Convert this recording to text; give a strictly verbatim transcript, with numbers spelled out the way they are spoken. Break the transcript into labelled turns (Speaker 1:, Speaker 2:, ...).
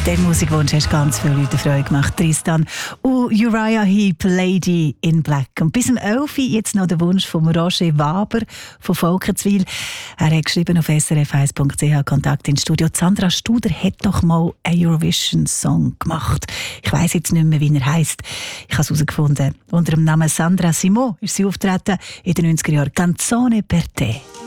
Speaker 1: Den Musikwunsch hast ganz viele Leute Freude gemacht, Tristan. Und Uriah Heep, Lady in Black. Und bis um elf Uhr jetzt noch der Wunsch von Roger Waber von Volkenswil. Er hat geschrieben auf s r f eins punkt c h Kontakt ins Studio. Sandra Studer hat doch mal einen Eurovision-Song gemacht. Ich weiss jetzt nicht mehr, wie er heisst. Ich habe es herausgefunden. Unter dem Namen Sandra Simon ist sie auftreten in den neunziger Jahren. Canzone per te.